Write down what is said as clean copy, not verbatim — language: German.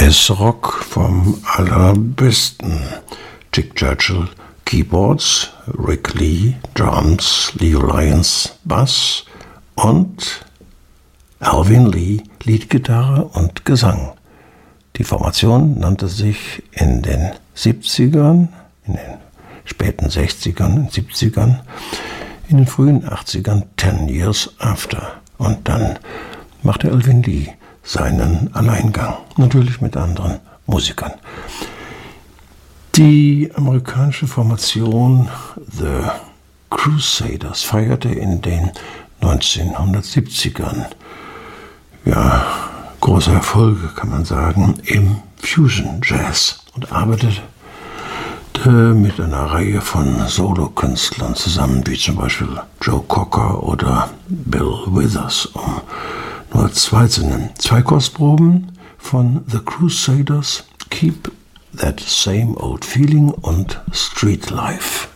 Jazzrock vom Allerbesten. Chick Churchill Keyboards, Rick Lee Drums, Leo Lyons Bass und Alvin Lee Leadgitarre und Gesang. Die Formation nannte sich in den 70ern, in den späten 60ern, 70ern, in den frühen 80ern 10 Years After. Und dann machte Alvin Lee seinen Alleingang, natürlich mit anderen Musikern. Die amerikanische Formation The Crusaders feierte in den 1970ern große Erfolge, kann man sagen, im Fusion Jazz und arbeitete mit einer Reihe von Solokünstlern zusammen, wie zum Beispiel Joe Cocker oder Bill Withers, um nur zwei zu nennen. 2 Kostproben von The Crusaders, Keep That Same Old Feeling und Street Life.